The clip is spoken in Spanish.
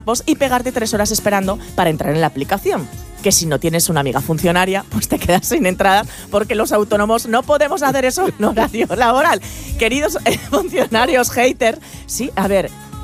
y pegarte 3 horas esperando para entrar en la aplicación. Que si no tienes una amiga funcionaria, pues te quedas sin entrada, porque los autónomos no podemos hacer eso en horario laboral. Queridos funcionarios haters, sí, a ver,